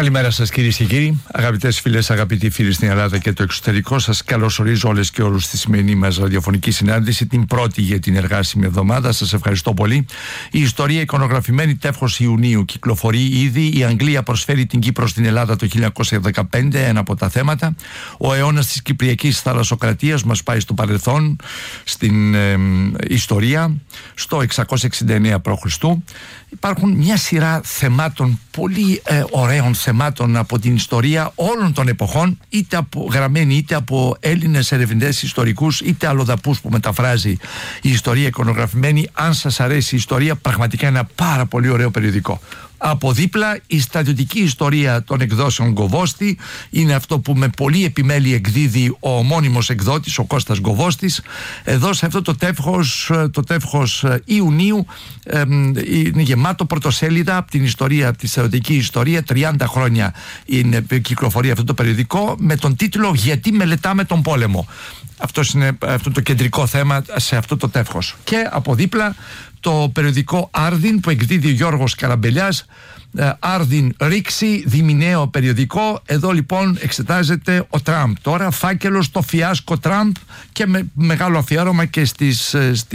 Καλημέρα σας κυρίες και κύριοι, αγαπητές φίλες, αγαπητοί φίλοι στην Ελλάδα και το εξωτερικό. Σας καλωσορίζω όλες και όλους στη σημερινή μας ραδιοφωνική συνάντηση, την πρώτη για την εργάσιμη εβδομάδα. Σας ευχαριστώ πολύ. Η ιστορία εικονογραφημένη τεύχος Ιουνίου κυκλοφορεί ήδη. Η Αγγλία προσφέρει την Κύπρο στην Ελλάδα το 1915, ένα από τα θέματα. Ο αιώνας της Κυπριακής θαλασσοκρατίας μας πάει στο παρελθόν, στην ιστορία, στο 669 π.Χ. Υπάρχουν μια σειρά θεμάτων, πολύ ωραίων θεμάτων από την ιστορία όλων των εποχών, είτε γραμμένοι είτε από Έλληνες ερευνητές ιστορικούς, είτε αλλοδαπούς που μεταφράζει η ιστορία εικονογραφημένη. Αν σας αρέσει η ιστορία, πραγματικά είναι ένα πάρα πολύ ωραίο περιοδικό. Από δίπλα η στρατιωτική ιστορία των εκδόσεων Γκοβόστη είναι αυτό που με πολύ επιμέλεια εκδίδει ο ομώνυμος εκδότης, ο Κώστας Γκοβόστης. Εδώ σε αυτό το τεύχος Ιουνίου είναι γεμάτο πρωτοσέλιδα από την ιστορία, από τη στρατιωτική ιστορία. 30 χρόνια είναι κυκλοφορεί αυτό το περιοδικό με τον τίτλο «Γιατί μελετάμε τον πόλεμο». Αυτό είναι το κεντρικό θέμα σε αυτό το τεύχος. Και από δίπλα το περιοδικό Άρδιν που εκδίδει ο Γιώργος Καραμπελιάς, Άρδιν Ρίξη, διμηναίο περιοδικό. Εδώ λοιπόν εξετάζεται ο Τραμπ. Τώρα φάκελος στο φιάσκο Τραμπ και με μεγάλο αφιέρωμα και στις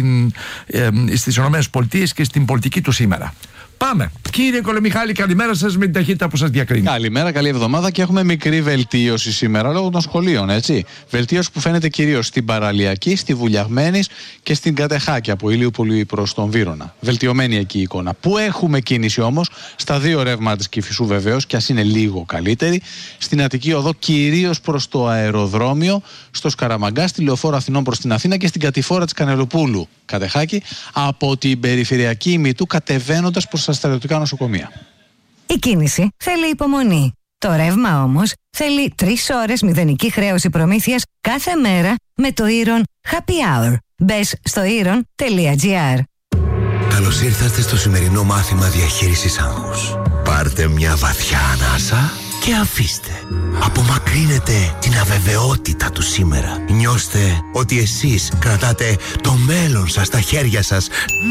ΗΠΑ και στην πολιτική του σήμερα. Πάμε. Κύριε Κολομιχάλη, καλημέρα σας με την ταχύτητα που σας διακρίνει. Καλημέρα, καλή εβδομάδα και έχουμε μικρή βελτίωση σήμερα λόγω των σχολείων, έτσι. Βελτίωση που φαίνεται κυρίως στην Παραλιακή, στη Βουλιαγμένης και στην Κατεχάκη από Ηλίουπολη προς τον Βύρωνα. Βελτιωμένη εκεί η εικόνα. Πού έχουμε κίνηση όμως, στα δύο ρεύματα της Κηφισού βεβαίως, κι ας είναι λίγο καλύτερη. Στην Αττική Οδό κυρίως προς το αεροδρόμιο, στο Σκαραμαγκά, στη Λεωφόρο Αθηνών προς την Αθήνα και στην κατηφόρα της Κανελοπούλου, Κατεχάκη, από την περιφερειακή ημιτού κατεβαίνοντας προς τα στρατιωτικά νοσοκομεία. Η κίνηση θέλει υπομονή. Το ρεύμα όμως θέλει 3 ώρες μηδενική χρέωση προμήθειας κάθε μέρα με το Iron Happy Hour. Μπες στο iron.gr. Καλώς ήρθατε στο σημερινό μάθημα διαχείρισης άγχους. Πάρτε μια βαθιά ανάσα και αφήστε. Απομακρύνετε την αβεβαιότητα του σήμερα. Νιώστε ότι εσείς κρατάτε το μέλλον σας στα χέρια σας.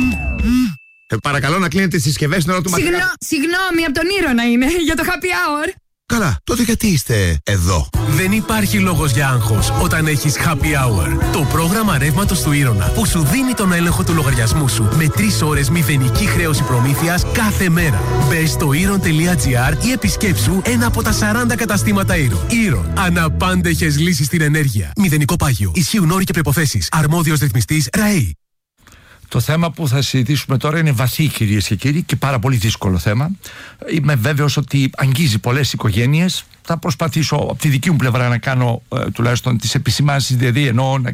Παρακαλώ να κλείνετε τις συσκευές στην ώρα του μαθήματος. Συγγνώμη, από τον Ήρωνα είμαι, για το happy hour. Καλά, τότε γιατί είστε εδώ? Δεν υπάρχει λόγος για άγχος όταν έχεις happy hour. Το πρόγραμμα ρεύματος του Ήρωνα που σου δίνει τον έλεγχο του λογαριασμού σου με 3 ώρες μηδενική χρέωση προμήθειας κάθε μέρα. Μπες στο iron.gr ή επισκέψου ένα από τα 40 καταστήματα Iron. Iron. Αναπάντεχες λύσεις στην ενέργεια. Μηδενικό πάγιο. Ισχύουν όροι και προϋποθέσεις. Αρμόδιος ρυθμιστής ΡΑΕΗ. Το θέμα που θα συζητήσουμε τώρα είναι βαθύ, κυρίες και κύριοι, και πάρα πολύ δύσκολο θέμα. Είμαι βέβαιος ότι αγγίζει πολλές οικογένειες. Θα προσπαθήσω από τη δική μου πλευρά να κάνω τουλάχιστον τις επισημάνσεις, δηλαδή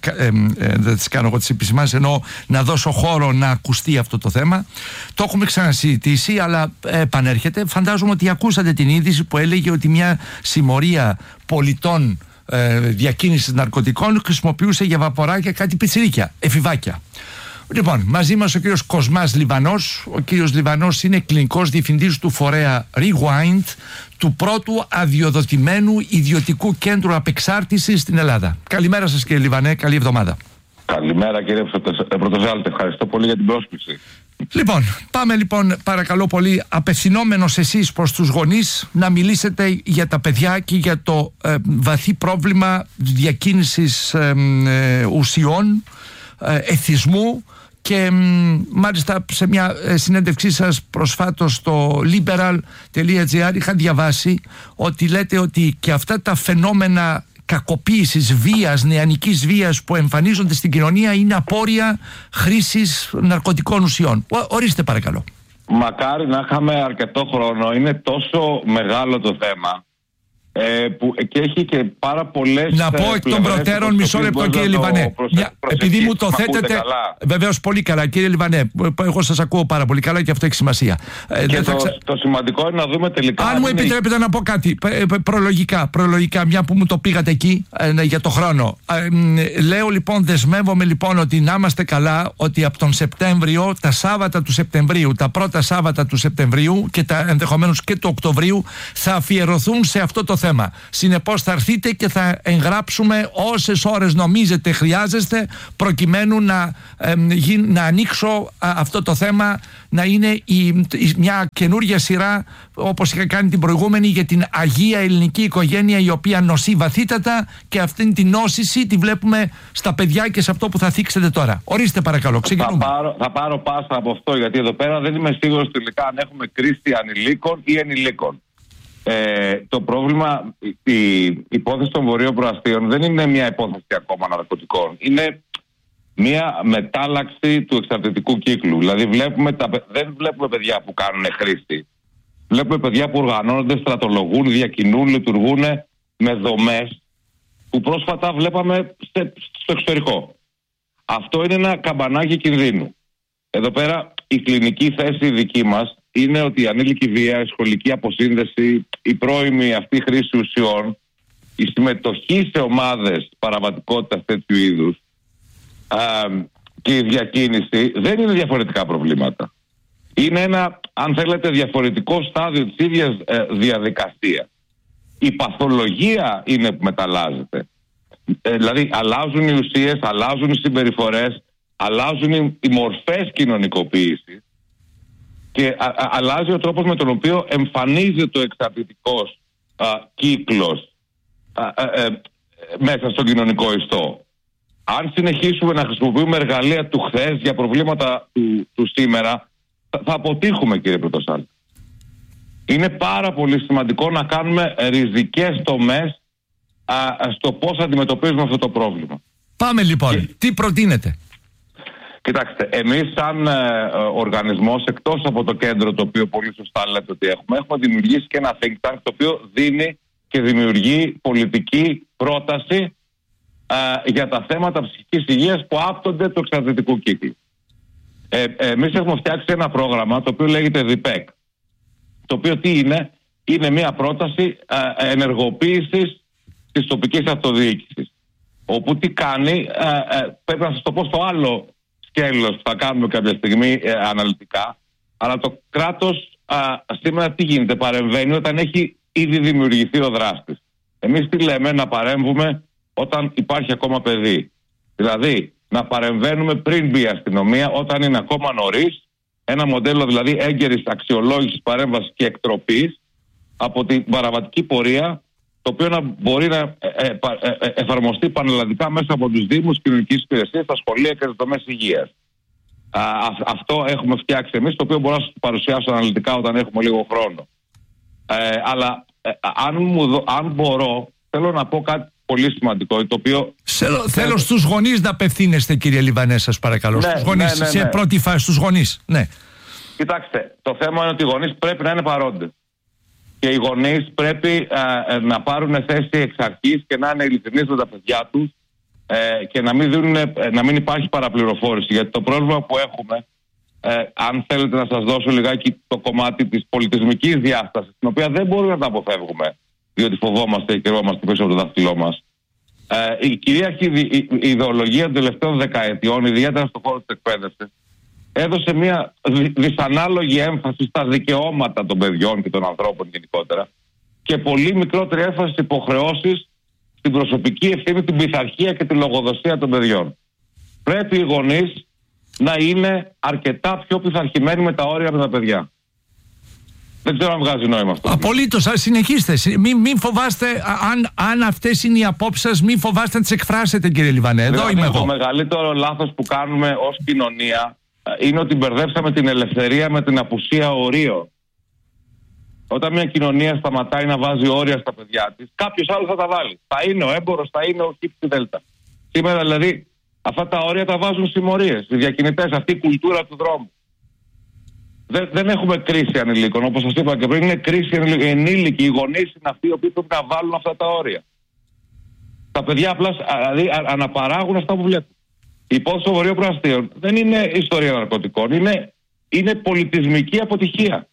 δεν τις κάνω εγώ τις επισημάνσεις, εννοώ να δώσω χώρο να ακουστεί αυτό το θέμα. Το έχουμε ξανασυζητήσει, αλλά επανέρχεται. Φαντάζομαι ότι ακούσατε την είδηση που έλεγε ότι μια συμμορία πολιτών διακίνησης ναρκωτικών χρησιμοποιούσε για βαποράκια κάτι πιτσιρίκια, εφηβάκια. Λοιπόν, μαζί μας ο κύριος Κοσμάς Λιβανός. Ο κύριος Λιβανός είναι κλινικός διευθυντής του φορέα Rewind, του πρώτου αδειοδοτημένου ιδιωτικού κέντρου απεξάρτησης στην Ελλάδα. Καλημέρα σας κύριε Λιβανέ, καλή εβδομάδα. Καλημέρα κύριε Πρωτοζάλτε, ευχαριστώ πολύ για την πρόσκληση. Λοιπόν, πάμε λοιπόν παρακαλώ πολύ, απευθυνόμενος εσείς προς τους γονείς, να μιλήσετε για τα παιδιά και για το βαθύ πρόβλημα διακίνησης ουσιών, εθισμού, και μάλιστα σε μια συνέντευξή σας προσφάτως στο liberal.gr είχα διαβάσει ότι λέτε ότι και αυτά τα φαινόμενα κακοποίησης, βίας, νεανικής βίας που εμφανίζονται στην κοινωνία είναι απόρρια χρήσης ναρκωτικών ουσιών. Ορίστε παρακαλώ. Μακάρι να είχαμε αρκετό χρόνο. Είναι τόσο μεγάλο το θέμα που και έχει και πάρα πολλές. Να πω εκ των προτέρων, μισό λεπτό κύριε Λιβανέ. Επειδή μου το θέτετε. Βεβαίως πολύ καλά, κύριε Λιβανέ. Εγώ σας ακούω πάρα πολύ καλά και αυτό έχει σημασία. Και το σημαντικό είναι να δούμε τελικά. Αν μου επιτρέπετε να πω κάτι προλογικά, μια που μου το πήγατε εκεί για το χρόνο. Λέω λοιπόν, δεσμεύομαι λοιπόν ότι να είμαστε καλά, ότι από τον Σεπτέμβριο, τα Σάββατα του Σεπτεμβρίου, τα πρώτα Σάββατα του Σεπτεμβρίου και ενδεχομένως και του Οκτωβρίου θα αφιερωθούν σε αυτό το θέμα. Συνεπώς θα έρθείτε και θα εγγράψουμε όσες ώρες νομίζετε χρειάζεστε, προκειμένου να ανοίξω αυτό το θέμα, να είναι μια καινούργια σειρά, όπως είχα κάνει την προηγούμενη, για την Αγία Ελληνική οικογένεια, η οποία νοσεί βαθύτατα, και αυτήν την νόσηση τη βλέπουμε στα παιδιά και σε αυτό που θα θίξετε τώρα. Ορίστε παρακαλώ, ξεκινούμε. Θα πάρω πάσα από αυτό, γιατί εδώ πέρα δεν είμαι σίγουρος τελικά αν έχουμε κρίση ανηλίκων ή ενηλίκων. Το πρόβλημα, η υπόθεση των βορείων προαστίων δεν είναι μια υπόθεση ακόμα ναρκωτικών. Είναι μια μετάλλαξη του εξαρτητικού κύκλου. Δηλαδή δεν βλέπουμε παιδιά που κάνουν χρήση. Βλέπουμε παιδιά που οργανώνονται, στρατολογούν, διακινούν, λειτουργούν με δομές που πρόσφατα βλέπαμε στο εξωτερικό. Αυτό είναι ένα καμπανάκι κινδύνου. Εδώ πέρα η κλινική θέση δική μας είναι ότι η ανήλικη βία, η σχολική αποσύνδεση, η πρώιμη αυτή χρήση ουσιών, η συμμετοχή σε ομάδες παραβατικότητας τέτοιου είδους και η διακίνηση δεν είναι διαφορετικά προβλήματα. Είναι ένα, αν θέλετε, διαφορετικό στάδιο της ίδιας διαδικασίας. Η παθολογία είναι που μεταλλάζεται. Δηλαδή αλλάζουν οι ουσίες, αλλάζουν οι συμπεριφορές, αλλάζουν οι μορφές κοινωνικοποίησης και αλλάζει ο τρόπος με τον οποίο εμφανίζεται ο εξαρτητικός κύκλος μέσα στον κοινωνικό ιστό. Αν συνεχίσουμε να χρησιμοποιούμε εργαλεία του χθες για προβλήματα του σήμερα, θα αποτύχουμε, κύριε Πρωτοσάλτη. Είναι πάρα πολύ σημαντικό να κάνουμε ριζικές τομές στο πώς αντιμετωπίζουμε αυτό το πρόβλημα. Πάμε λοιπόν. Τι προτείνετε? Κοιτάξτε, εμείς σαν οργανισμός, εκτός από το κέντρο το οποίο πολύ σωστά λέτε ότι έχουμε δημιουργήσει και ένα think tank το οποίο δίνει και δημιουργεί πολιτική πρόταση για τα θέματα ψυχικής υγείας που άπτονται του εξαρτητικού κύκλου. Εμείς έχουμε φτιάξει ένα πρόγραμμα το οποίο λέγεται DPEC. Το οποίο τι είναι? Είναι μια πρόταση ενεργοποίησης της τοπικής αυτοδιοίκησης. Όπου τι κάνει, πρέπει να σας το πω στο άλλο σκέλος που θα κάνουμε κάποια στιγμή αναλυτικά, αλλά το κράτος σήμερα τι γίνεται? Παρεμβαίνει όταν έχει ήδη δημιουργηθεί ο δράστης. Εμείς τι λέμε? Να παρέμβουμε όταν υπάρχει ακόμα παιδί. Δηλαδή να παρεμβαίνουμε πριν μπει η αστυνομία, όταν είναι ακόμα νωρίς, ένα μοντέλο δηλαδή έγκαιρης αξιολόγησης, παρέμβασης και εκτροπής από την παραβατική πορεία, το οποίο να μπορεί να εφαρμοστεί πανελλαδικά μέσα από τους Δήμους, κοινωνικής υπηρεσίας, τα σχολεία και τις δομές υγείας. Αυτό έχουμε φτιάξει εμείς, το οποίο μπορώ να σας παρουσιάσω αναλυτικά όταν έχουμε λίγο χρόνο. Αλλά αν μπορώ, θέλω να πω κάτι πολύ σημαντικό, το οποίο... Θέλω στους γονείς να απευθύνεστε, κύριε Λιβανέ, σας παρακαλώ. Ναι, στους γονείς, ναι. Σε πρώτη φάση στους γονείς. Ναι. Κοιτάξτε, το θέμα είναι ότι οι γονείς πρέπει να είναι παρόντες. Και οι γονείς πρέπει να πάρουν θέση εξ αρχής και να είναι ειλικρινείς με τα παιδιά τους και να μην υπάρχει παραπληροφόρηση. Γιατί το πρόβλημα που έχουμε, αν θέλετε να σας δώσω λιγάκι το κομμάτι της πολιτισμικής διάστασης, την οποία δεν μπορούμε να τα αποφεύγουμε, διότι φοβόμαστε και κρυβόμαστε πίσω από το δάχτυλό μας. Η κυρίαρχη ιδεολογία των τελευταίων δεκαετιών, ιδιαίτερα στον χώρο της εκπαίδευσης, έδωσε μια δυσανάλογη έμφαση στα δικαιώματα των παιδιών και των ανθρώπων γενικότερα και πολύ μικρότερη έμφαση στις υποχρεώσεις, στην προσωπική ευθύνη, την πειθαρχία και τη λογοδοσία των παιδιών. Πρέπει οι γονείς να είναι αρκετά πιο πειθαρχημένοι με τα όρια με τα παιδιά. Δεν ξέρω αν βγάζει νόημα αυτό. Απολύτως, συνεχίστε. Μην φοβάστε, αν αυτές είναι οι απόψεις σας, μην φοβάστε να τις εκφράσετε, κύριε Λιβανέ. Εδώ είμαι εγώ. Το μεγαλύτερο λάθος που κάνουμε ως κοινωνία είναι ότι μπερδέψαμε την ελευθερία με την απουσία ορίων. Όταν μια κοινωνία σταματάει να βάζει όρια στα παιδιά της, κάποιος άλλος θα τα βάλει. Θα είναι ο έμπορος, θα είναι ο ΧΔ. Σήμερα δηλαδή αυτά τα όρια τα βάζουν συμμορίες, οι διακινητές, αυτή η κουλτούρα του δρόμου. Δεν έχουμε κρίση ανηλίκων, όπως σας είπα και πριν, είναι κρίση ενήλικοι. Οι γονείς είναι αυτοί οι οποίοι πρέπει να βάλουν αυτά τα όρια. Τα παιδιά απλά δηλαδή, αναπαράγουν αυτά που βλέπουν. Η υπόθεση των βορείων προαστίων δεν είναι ιστορία ναρκωτικών, είναι πολιτισμική αποτυχία.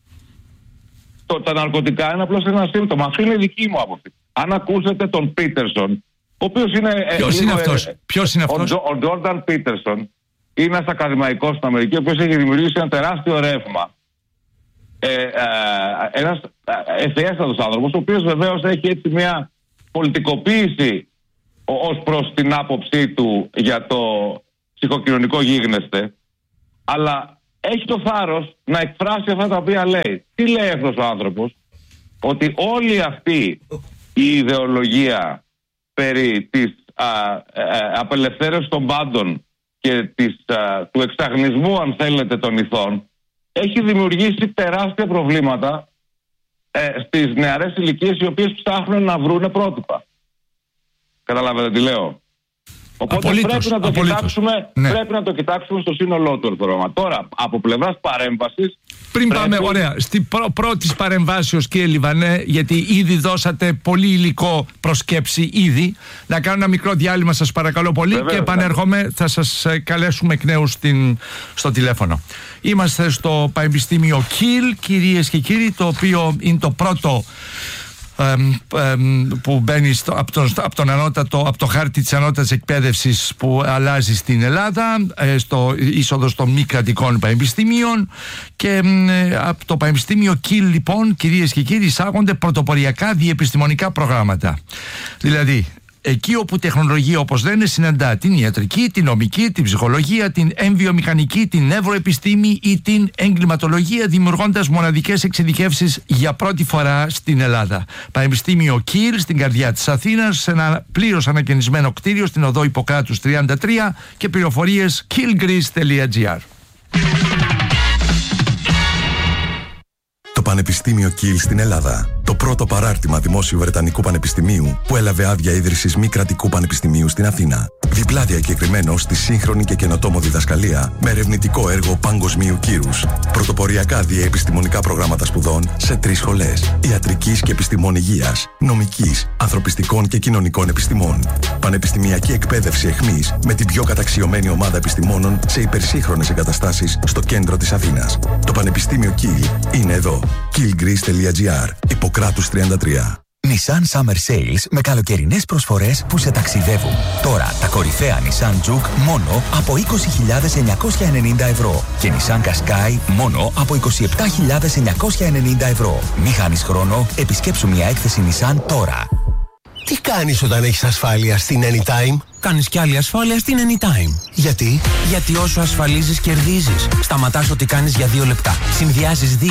Τα ναρκωτικά είναι απλώς ένα σύμπτωμα. Αυτή είναι η δική μου άποψη. Αν ακούσετε τον Πίτερσον, ο οποίος είναι... Ποιος είναι αυτός? Ο Τζόρνταν Πίτερσον είναι ένας ακαδημαϊκός στην Αμερική, ο οποίος έχει δημιουργήσει ένα τεράστιο ρεύμα ένας ευθέστατος άνθρωπος, ο οποίος βεβαίως έχει έτσι μια πολιτικοποίηση ως προς την άποψή του για το ψυχοκοινωνικό γίγνεσθε, αλλά έχει το θάρρος να εκφράσει αυτά τα οποία λέει. Τι λέει αυτός ο άνθρωπος? Ότι όλη αυτή η ιδεολογία περί της απελευθέρωσης των πάντων και του εξαγνισμού, αν θέλετε, των ηθών, έχει δημιουργήσει τεράστια προβλήματα στις νεαρές ηλικίες, οι οποίες ψάχνουν να βρούνε πρότυπα. Καταλάβετε τι λέω? Οπότε πρέπει να το κοιτάξουμε στο σύνολό του το πρόγραμμα. Τώρα, από πλευράς παρέμβασης. Πριν πάμε, ωραία, στην πρώτη παρεμβάσεως, κύριε Λιβανέ, γιατί ήδη δώσατε πολύ υλικό προσκέψη ήδη, να κάνω ένα μικρό διάλειμμα, σας παρακαλώ πολύ. Βεβαίως, και επανέρχομαι, θα σας καλέσουμε εκ νέου στο τηλέφωνο. Είμαστε στο Πανεπιστήμιο Κιλ, κυρίες και κύριοι, το οποίο είναι το πρώτο που μπαίνει από το χάρτη της ανώτατης εκπαίδευσης που αλλάζει στην Ελλάδα, στο είσοδο των μη κρατικών πανεπιστήμιων, και από το Πανεπιστήμιο Κιλ, λοιπόν, κυρίες και κύριοι, εισάγονται πρωτοποριακά διεπιστημονικά προγράμματα. Δηλαδή εκεί όπου τεχνολογία, όπως λένε, συναντά την ιατρική, την νομική, την ψυχολογία, την εμβιομηχανική, την νευροεπιστήμη ή την εγκληματολογία, δημιουργώντας μοναδικές εξειδικεύσεις για πρώτη φορά στην Ελλάδα. Πανεπιστήμιο Κιλ, στην καρδιά της Αθήνας, σε ένα πλήρως ανακαινισμένο κτίριο στην οδό Ιπποκράτους 33, και πληροφορίες killgreece.gr. Το Πανεπιστήμιο Κιλ στην Ελλάδα. Το πρώτο παράρτημα δημόσιου Βρετανικού Πανεπιστημίου που έλαβε άδεια ίδρυσης μη κρατικού πανεπιστημίου στην Αθήνα. Διπλά διακεκριμένο στη σύγχρονη και καινοτόμο διδασκαλία με ερευνητικό έργο παγκοσμίου κύρους. Πρωτοποριακά διεπιστημονικά προγράμματα σπουδών σε 3 σχολές: ιατρικής και επιστημών υγείας, νομικής, ανθρωπιστικών και κοινωνικών επιστημών. Πανεπιστημιακή εκπαίδευση εχμής με την πιο καταξιωμένη ομάδα επιστημόνων σε υπερσύγχρονες εγκαταστάσεις στο κέντρο της Αθήνας. Το Πανεπιστήμιο Κιλ είναι εδώ. killgreece.gr. Ιπποκράτους 33. Nissan Summer Sales με καλοκαιρινές προσφορές που σε ταξιδεύουν. Τώρα τα κορυφαία Nissan Juke μόνο από 20.990 ευρώ και Nissan Qashqai μόνο από 27.990 ευρώ. Μη χάνεις χρόνο, επισκέψου μια έκθεση Nissan τώρα. Τι κάνεις όταν έχεις ασφάλεια στην Anytime? Κάνεις κι άλλη ασφάλεια στην Anytime. Γιατί? Γιατί όσο ασφαλίζεις κερδίζεις. Σταματάς ό,τι κάνεις για 2 λεπτά. Συνδυάζεις 2